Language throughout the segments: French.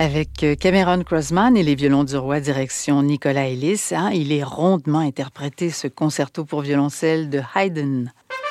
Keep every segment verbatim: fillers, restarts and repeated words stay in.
Avec Cameron Crossman et les violons du roi, direction Nicolas Ellis, hein, il est rondement interprété ce concerto pour violoncelle de Haydn.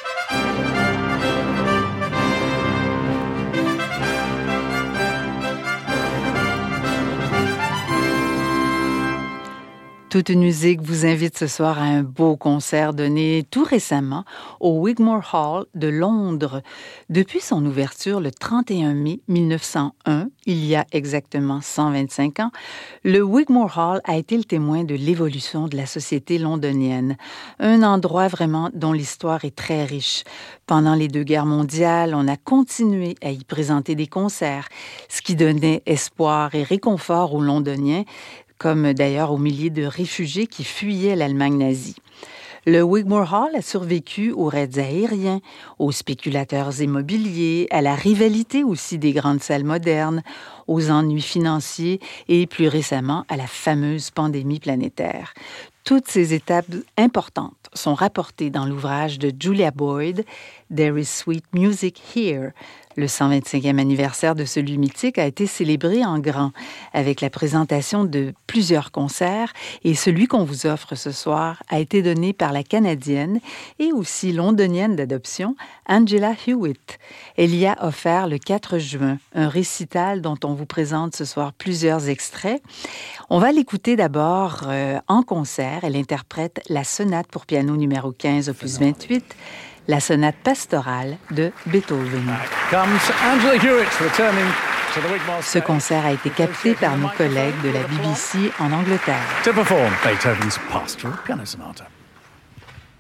Toute une musique vous invite ce soir à un beau concert donné tout récemment au Wigmore Hall de Londres. Depuis son ouverture le trente et un mai mille neuf cent un, il y a exactement cent vingt-cinq ans, le Wigmore Hall a été le témoin de l'évolution de la société londonienne. Un endroit vraiment dont l'histoire est très riche. Pendant les deux guerres mondiales, on a continué à y présenter des concerts, ce qui donnait espoir et réconfort aux Londoniens, comme d'ailleurs aux milliers de réfugiés qui fuyaient l'Allemagne nazie. Le Wigmore Hall a survécu aux raids aériens, aux spéculateurs immobiliers, à la rivalité aussi des grandes salles modernes, aux ennuis financiers et plus récemment à la fameuse pandémie planétaire. Toutes ces étapes importantes sont rapportées dans l'ouvrage de Julia Boyd, There is Sweet Music Here. Le cent vingt-cinquième anniversaire de celui mythique a été célébré en grand, avec la présentation de plusieurs concerts, et celui qu'on vous offre ce soir a été donné par la Canadienne et aussi londonienne d'adoption, Angela Hewitt. Elle y a offert le quatre juin un récital dont on vous présente ce soir plusieurs extraits. On va l'écouter d'abord euh, en concert. Elle interprète la sonate pour piano numéro quinze, opus vingt-huit, la sonate pastorale de Beethoven. Ce concert a été capté par nos collègues de la B B C en Angleterre. To perform Beethoven's Pastoral Piano Sonata.